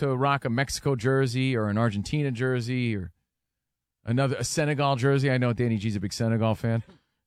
to rock a Mexico jersey or an Argentina jersey or a Senegal jersey? I know Danny G's a big Senegal fan.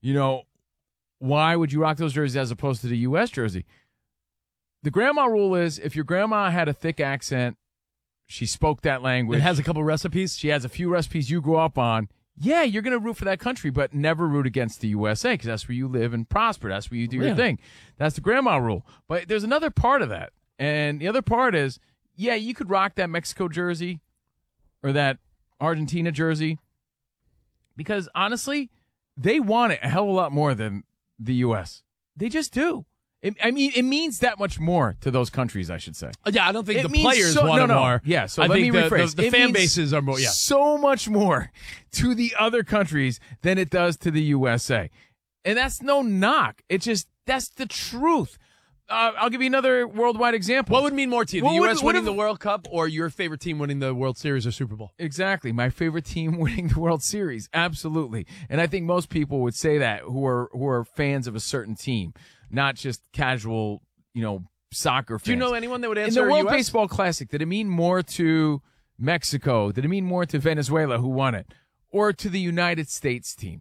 Why would you rock those jerseys as opposed to the U.S. jersey? The grandma rule is if your grandma had a thick accent, she spoke that language. It has a couple recipes. She has a few recipes you grew up on. Yeah, you're going to root for that country, but never root against the USA because that's where you live and prosper. That's where you do your thing. That's the grandma rule. But there's another part of that. And the other part is, yeah, you could rock that Mexico jersey or that Argentina jersey because, honestly, they want it a hell of a lot more than the U.S. They just do. It means that much more to those countries, I should say. Yeah, I don't think the players want it more. Yeah, so I let me think rephrase. The fan bases are more. Yeah, so much more to the other countries than it does to the USA, and that's no knock. That's the truth. I'll give you another worldwide example. What would mean more to you, the U.S. winning the World Cup or your favorite team winning the World Series or Super Bowl? Exactly, my favorite team winning the World Series, absolutely. And I think most people would say that who are fans of a certain team. Not just casual, soccer fans. Do you know anyone that would answer in the World US? Baseball Classic? Did it mean more to Mexico? Did it mean more to Venezuela, who won it, or to the United States team?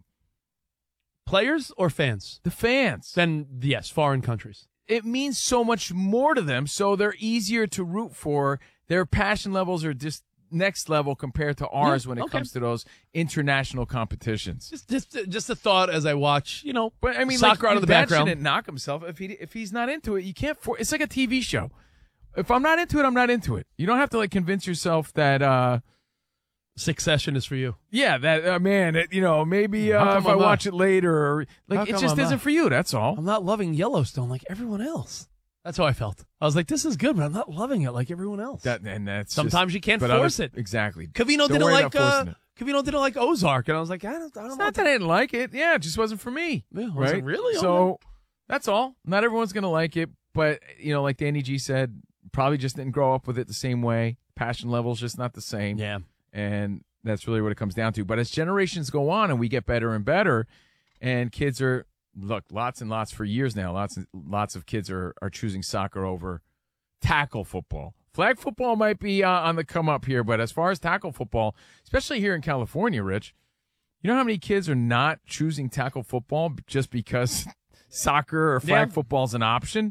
Players or fans? The fans. Then yes, foreign countries. It means so much more to them, so they're easier to root for. Their passion levels are just next level compared to ours when it comes to those international competitions. Just a thought as I watch, But I mean, soccer out of the background. Shouldn't knock himself if he's not into it. You can't. It's like a TV show. If I'm not into it, I'm not into it. You don't have to convince yourself that Succession is for you. Yeah, that maybe if I watch it later, or it just isn't for you. That's all. I'm not loving Yellowstone like everyone else. That's how I felt. I was like, this is good, but I'm not loving it like everyone else. Sometimes you can't force it. Exactly. Covino didn't like Ozark, and I was like, I don't it's not that I didn't like it. Yeah, it just wasn't for me. Yeah, was it really? So that's all. Not everyone's gonna like it, but like Danny G said, probably just didn't grow up with it the same way. Passion level's just not the same. Yeah. And that's really what it comes down to. But as generations go on and we get better and better, and kids are lots and lots for years now. Lots of kids are choosing soccer over tackle football. Flag football might be on the come up here, but as far as tackle football, especially here in California, Rich, you know how many kids are not choosing tackle football just because soccer or flag football is an option?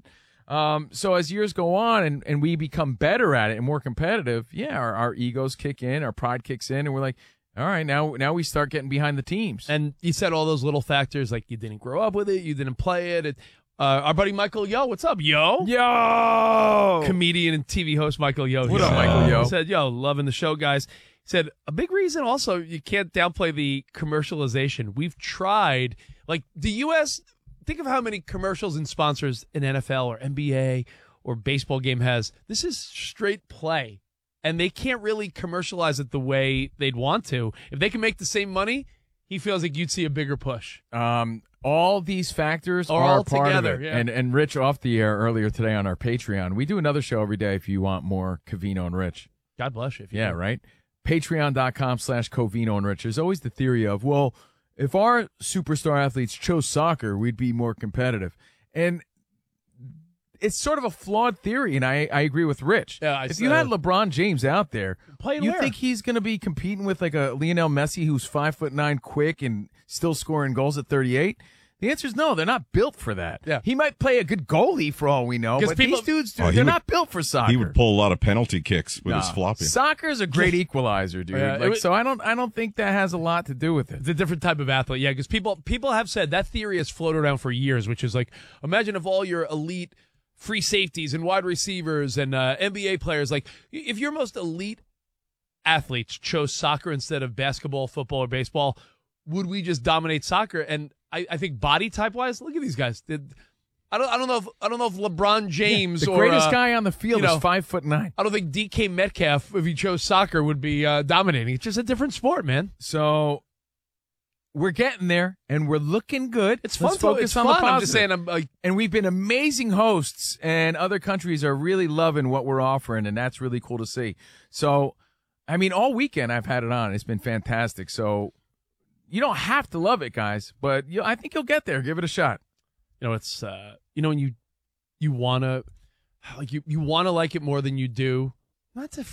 So as years go on and we become better at it and more competitive, our egos kick in, our pride kicks in, and we're like, all right, now we start getting behind the teams. And you said all those little factors, like you didn't grow up with it, you didn't play it. Our buddy Michael Yo, what's up, Yo? Yo! Comedian and TV host Michael Yo. What up, Michael Yo? He said, loving the show, guys. He said, a big reason also, you can't downplay the commercialization. We've tried, like the U.S., think of how many commercials and sponsors an NFL or NBA or baseball game has. This is straight play. And they can't really commercialize it the way they'd want to. If they can make the same money, he feels like you'd see a bigger push. All these factors are all part together. of it. Yeah. And Rich off the air earlier today on our Patreon. We do another show every day if you want more Covino and Rich. God bless you. Yeah, right? Patreon.com/Covino and Rich. There's always the theory of, well, if our superstar athletes chose soccer, we'd be more competitive. And it's sort of a flawed theory, and I agree with Rich. Yeah, if you had LeBron James out there, you think he's going to be competing with like a Lionel Messi who's 5'9", quick, and still scoring goals at 38? The answer is no. They're not built for that. Yeah. He might play a good goalie for all we know, but these dudes, they're not built for soccer. He would pull a lot of penalty kicks with his floppy. Soccer is a great equalizer, dude. Yeah, so I don't think that has a lot to do with it. It's a different type of athlete, yeah, because people have said that theory has floated around for years, which is like, imagine if all your elite free safeties and wide receivers and NBA players, like if your most elite athletes chose soccer instead of basketball, football, or baseball, would we just dominate soccer? And I think body type wise, look at these guys. I don't know if LeBron James the or greatest guy on the field is 5'9". I don't think DK Metcalf, if he chose soccer, would be dominating. It's just a different sport, man. So we're getting there, and we're looking good. It's Let's fun. focus It's on fun. the positive. I'm just saying, and we've been amazing hosts, and other countries are really loving what we're offering, and that's really cool to see. So, I mean, all weekend I've had it on. It's been fantastic. So you don't have to love it, guys, but I think you'll get there. Give it a shot. It's when you wanna you wanna like it more than you do. Not to